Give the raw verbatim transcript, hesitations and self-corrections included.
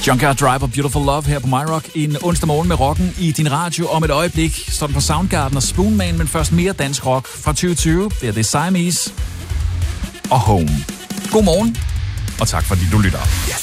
Junkyard Drive og Beautiful Love her på MyRock. En onsdag morgen med rocken i din radio. Om et øjeblik står den på Soundgarden og Spoonman, men først mere dansk rock fra tyve tyve. Det er det Siamese og Home. God morgen, og tak fordi du lytter. Yes.